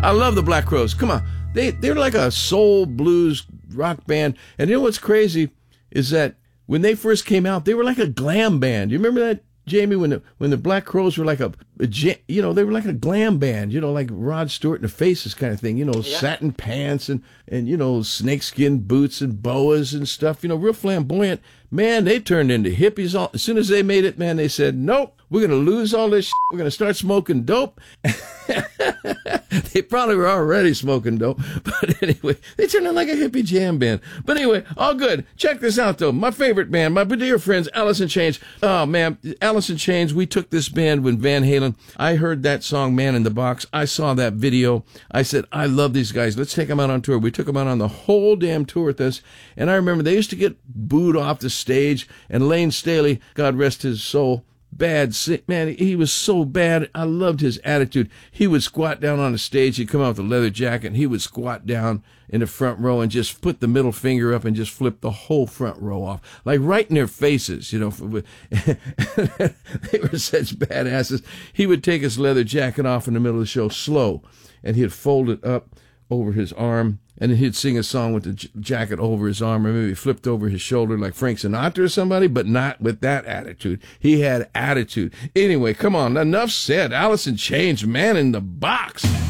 I love the Black Crowes. Come on. They're like a soul blues rock band. And you know what's crazy is that when they first came out, they were like a glam band. You remember that, Jamie, when the Black Crowes were like they were like a glam band, like Rod Stewart and the Faces kind of thing, satin pants and snakeskin boots and boas and stuff, real flamboyant. Man, they turned into hippies. As soon as they made it, man, they said, nope, we're going to lose all this shit. We're going to start smoking dope. They probably were already smoking dope. But anyway, they turned in like a hippie jam band. But anyway, all good. Check this out, though. My favorite band, my dear friends, Alice in Chains. Oh, man, Alice in Chains, we took this band with Van Halen. I heard that song, Man in the Box. I saw that video. I said, I love these guys. Let's take them out on tour. We took them out on the whole damn tour with us. And I remember they used to get booed off the stage. And Lane Staley, God rest his soul, bad, man, he was so bad. I loved his attitude. He would squat down on the stage. He'd come out with a leather jacket, and he would squat down in the front row and just put the middle finger up and just flip the whole front row off, like right in their faces, They were such badasses. He would take his leather jacket off in the middle of the show slow, and he'd fold it up over his arm, and then he'd sing a song with the jacket over his arm, or maybe flipped over his shoulder like Frank Sinatra or somebody, but not with that attitude. He had attitude. Anyway, come on, enough said. Alice in Chains, Man in the Box.